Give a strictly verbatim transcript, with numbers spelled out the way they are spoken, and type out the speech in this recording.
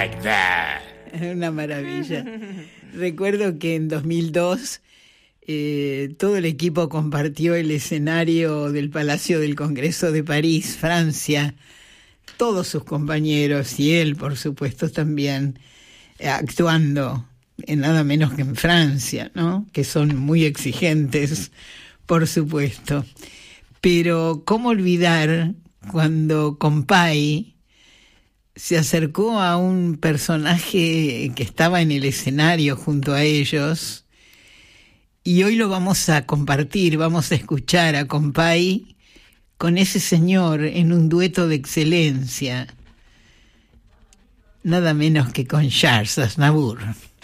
like that. Una maravilla. Recuerdo que en dos mil dos eh, todo el equipo compartió el escenario del Palacio del Congreso de París, Francia. Todos sus compañeros y él, por supuesto, también eh, actuando en nada menos que en Francia, ¿no? Que son muy exigentes, por supuesto. Pero ¿cómo olvidar cuando Compay se acercó a un personaje que estaba en el escenario junto a ellos? Y hoy lo vamos a compartir, vamos a escuchar a Compay con ese señor en un dueto de excelencia, nada menos que con Charles Aznavour.